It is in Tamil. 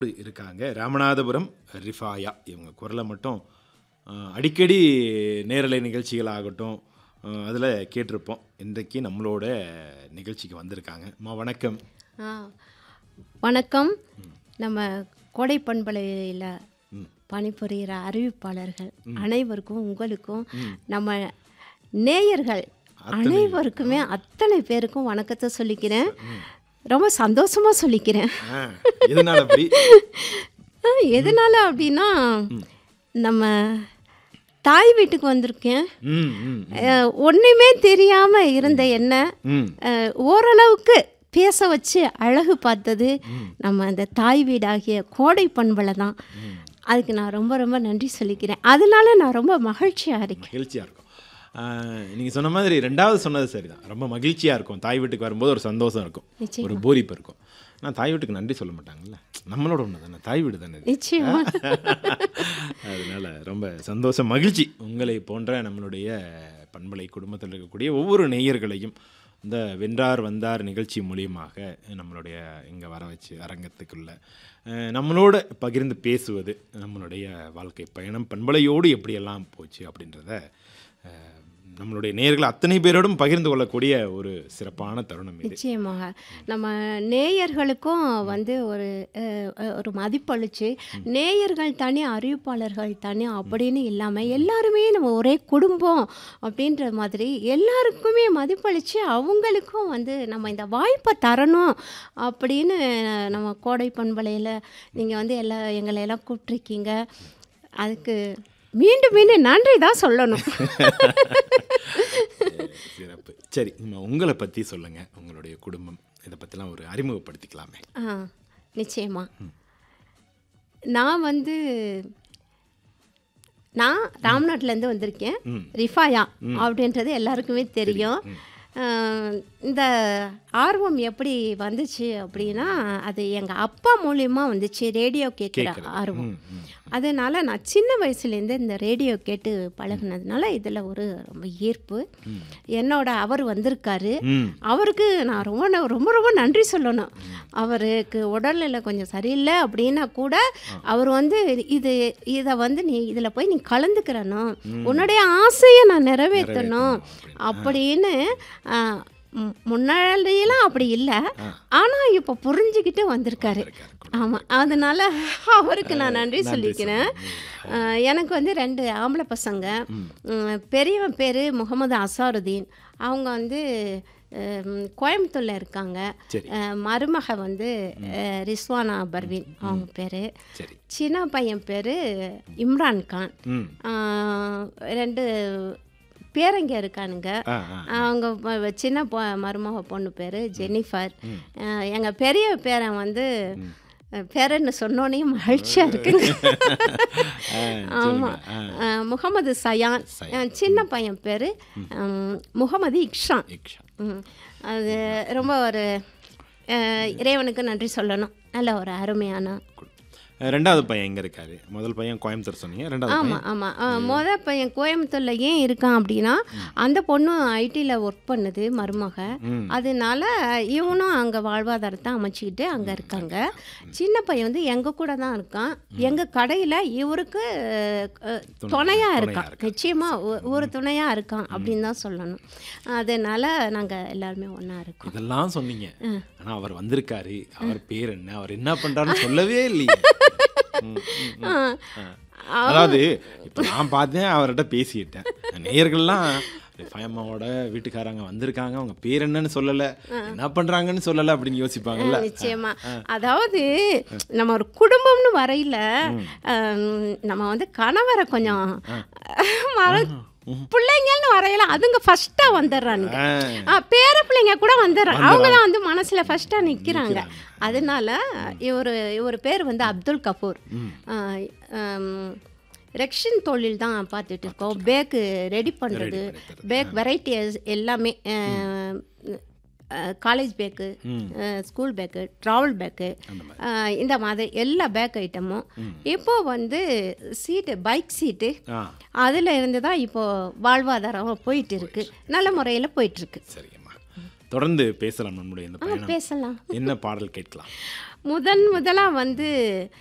இருக்காங்க. ராமநாதபுரம் ரிஃபாயா இவங்க குரலை மட்டும் அடிக்கடி நேரலை நிகழ்ச்சிகள் ஆகட்டும் அதில் கேட்டிருப்போம். இன்றைக்கு நம்மளோட நிகழ்ச்சிக்கு வந்திருக்காங்க. அம்மா வணக்கம். வணக்கம். நம்ம கோடை பண்பலையில் பணிபுரிகிற அறிவிப்பாளர்கள் அனைவருக்கும், உங்களுக்கும், நம்ம நேயர்கள் அனைவருக்குமே அத்தனை பேருக்கும் வணக்கத்தை சொல்லிக்கிறேன். ரொம்ப சந்தோஷமாக சொல்லிக்கிறேன். எதனால அப்படின்னா, நம்ம தாய் வீட்டுக்கு வந்திருக்கேன். ஒன்றுமே தெரியாமல் இருந்த என்ன ஓரளவுக்கு பேச வச்சு அழகு பார்த்தது நம்ம அந்த தாய் வீடாகிய கோடை பண்பலை தான். அதுக்கு நான் ரொம்ப ரொம்ப நன்றி சொல்லிக்கிறேன். அதனால நான் ரொம்ப மகிழ்ச்சியாக இருக்கேன். மகிழ்ச்சியாக இருக்கும். நீங்கள் சொன்ன மாதிரி ரெண்டாவது சொன்னது சரிதான். ரொம்ப மகிழ்ச்சியாக இருக்கும். தாய் வீட்டுக்கு வரும்போது ஒரு சந்தோஷம் இருக்கும், ஒரு பூரிப்பு இருக்கும். ஆனால் தாய் வீட்டுக்கு நன்றி சொல்ல மாட்டாங்கல்ல, நம்மளோட ஒன்று தானே, தாய் வீடு தானே. நிச்சயமா. அதனால ரொம்ப சந்தோஷம், மகிழ்ச்சி. உங்களை போன்ற நம்மளுடைய பண்பலை குடும்பத்தில் இருக்கக்கூடிய ஒவ்வொரு நேயர்களையும் இந்த வென்றார் வந்தார் நிகழ்ச்சி மூலியமாக நம்மளுடைய இங்கே வர வச்சு அரங்கத்துக்குள்ள நம்மளோட பகிர்ந்து பேசுவது, நம்மளுடைய வாழ்க்கை பயணம் பண்பலையோடு எப்படியெல்லாம் போச்சு அப்படின்றத நம்மளுடைய நேயர்கள் அத்தனை பேரோடும் பகிர்ந்து கொள்ளக்கூடிய ஒரு சிறப்பான தருணம் இது. நிச்சயமாக நம்ம நேயர்களுக்கும் ஒரு மதிப்பளிச்சு, நேயர்கள் தனி அறிவிப்பாளர்கள் தனி அப்படின்னு இல்லாமல் எல்லாருமே நம்ம ஒரே குடும்பம் அப்படின்ற மாதிரி எல்லாருக்குமே மதிப்பளித்து அவங்களுக்கும் நம்ம இந்த வாய்ப்பை தரணும் அப்படின்னு நம்ம கோடை பண்பலையில் நீங்கள் எங்களை எல்லாம் கூப்பிட்ருக்கீங்க. அதுக்கு மீண்டும் மீண்டும் நன்றி தான் சொல்லணும். சிறப்பு. சரி, உங்களை பற்றி சொல்லுங்கள், உங்களுடைய குடும்பம், இதை பற்றிலாம் ஒரு அறிமுகப்படுத்திக்கலாமே. நிச்சயமா. நான் ராம்நாட்டிலேருந்து வந்திருக்கேன். ரிஃபாயா அப்படின்றது எல்லாருக்குமே தெரியும். இந்த ஆர்வம் எப்படி வந்துச்சு அப்படின்னா, அது எங்கள் அப்பா மூலியமாக வந்துச்சு. ரேடியோ கேட்குற ஆர்வம். அதனால் நான் சின்ன வயசுலேருந்து இந்த ரேடியோ கேட்டு பழகினதுனால இதில் ஒரு ரொம்ப ஈர்ப்பு. அவர் வந்திருக்காரு. அவருக்கு நான் ரொம்ப ரொம்ப நன்றி சொல்லணும். அவருக்கு உடல்நிலை கொஞ்சம் சரியில்லை அப்படின்னா கூட அவர் இதை நீ இதில் போய் நீ கலந்துக்கிறணும், உன்னுடைய ஆசையை நான் நிறைவேற்றணும் அப்படின்னு. முன்னாடியெல்லாம் அப்படி இல்லை, ஆனால் இப்போ புரிஞ்சுக்கிட்டு வந்திருக்காரு. ஆமாம், அதனால் அவருக்கு நான் நன்றி சொல்லிக்கிறேன். எனக்கு 2 ஆம்பளை பசங்க. பெரியவன் பேர் முகமது அசாருதீன். அவங்க கோயம்புத்தூரில் இருக்காங்க. மருமக ரிஸ்வானா பர்வீன் அவங்க பேர். சின்ன பையன் பேர் இம்ரான் கான். 2 பேரங்க இருக்கானுங்க. அவங்க சின்ன மருமக பொண்ணு பேர் ஜெனிஃபர். எங்கள் பெரிய பேரன் பேரன்னு சொன்னோன்னே மகிழ்ச்சியாக இருக்குங்க. ஆமாம், முகமது சயான். சின்ன பையன் பேர் முகமது இக்ஷான். அது ரொம்ப ஒரு இறைவனுக்கு நன்றி சொல்லணும். நல்ல ஒரு அருமையான. ரெண்டாவது பையன் எங்கே இருக்காரு? முதல் பையன் கோயம்புத்தூர் சொன்னீங்க, ரெண்டாவது? ஆமாம். முதல் பையன் கோயம்புத்தூரில் ஏன் இருக்கான் அப்படின்னா, அந்த பொண்ணும் ஐடியில் ஒர்க் பண்ணுது மருமக. அதனால இவனும் அங்கே வாழ்வாதாரத்தை அமைச்சிக்கிட்டு அங்கே இருக்காங்க. சின்ன பையன் எங்கள் கூட தான் இருக்கான். எங்கள் கடையில் இவருக்கு துணையாக இருக்கான். நிச்சயமாக ஒரு துணையாக இருக்கான் அப்படின்னு தான் சொல்லணும். அதனால் நாங்கள் எல்லாருமே ஒன்றா இருக்கோம். இதெல்லாம் சொன்னீங்க, ஆனால் அவர் வந்திருக்காரு. அவர் பேர் என்ன, அவர் என்ன பண்ணுறாருன்னு சொல்லவே இல்லையே. அதாவது இப்போ நான் பார்த்தேன், அவர்கிட்ட பேசிட்டேன். நேயர்கள்லாம் ரிஃபாயாவோட வீட்டுக்காரங்க வந்திருக்காங்க, அவங்க பேர் என்னன்னு சொல்லலை, என்ன பண்ணுறாங்கன்னு சொல்லலை அப்படின்னு யோசிப்பாங்கல்ல. நிச்சயமா. அதாவது நம்ம ஒரு குடும்பம்னு வரையில நம்ம கணவரை கொஞ்சம் பிள்ளைங்கன்னு வரையலாம். அதுங்க ஃபர்ஸ்டா வந்துடுறானுங்க. பேர பிள்ளைங்க கூட வந்துடுறாங்க. அவங்க தான் மனசுல ஃபர்ஸ்டா நிற்கிறாங்க. அதனால இவர் பேர் அப்துல் கபூர். ரெக்ஷன் தொழில் தான் பார்த்துட்டு இருக்கோம். பேக்கு ரெடி பண்ணுறது, பேக் வெரைட்டிஸ் எல்லாமே. College bag, school bag, travel bag, இந்த மாதிரி எல்லா பேக் ஐட்டமும். இப்போது சீட்டு, பைக் சீட்டு, அதில் இருந்து தான் இப்போது வாழ்வாதாரம் போயிட்டு இருக்கு. நல்ல முறையில் போயிட்டுருக்கு. சரிங்கம்மா, தொடர்ந்து பேசலாம் நம்முடைய இந்த பயணம். பேசலாம். என்ன பாடல் கேட்கலாம்? முதன் முதலாக வந்து